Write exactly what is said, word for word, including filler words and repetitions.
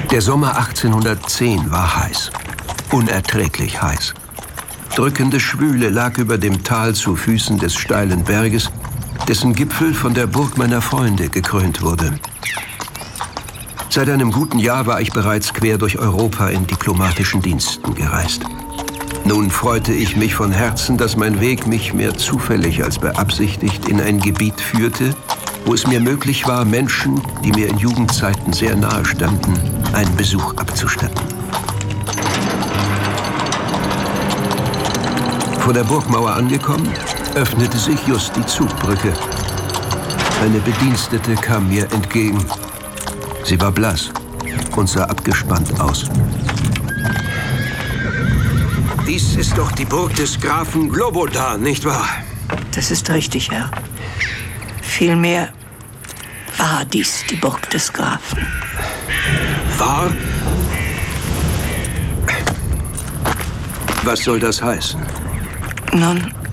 Der Sommer achtzehnhundertzehn war heiß. Unerträglich heiß. Drückende Schwüle lag über dem Tal zu Füßen des steilen Berges, dessen Gipfel von der Burg meiner Freunde gekrönt wurde. Seit einem guten Jahr war ich bereits quer durch Europa in diplomatischen Diensten gereist. Nun freute ich mich von Herzen, dass mein Weg mich mehr zufällig als beabsichtigt in ein Gebiet führte, wo es mir möglich war, Menschen, die mir in Jugendzeiten sehr nahe standen, einen Besuch abzustatten. Vor der Burgmauer angekommen, öffnete sich just die Zugbrücke. Eine Bedienstete kam mir entgegen. Sie war blass und sah abgespannt aus. Dies ist doch die Burg des Grafen Globodan, nicht wahr? Das ist richtig, Herr. Vielmehr war dies die Burg des Grafen. War? Was soll das heißen? Nun,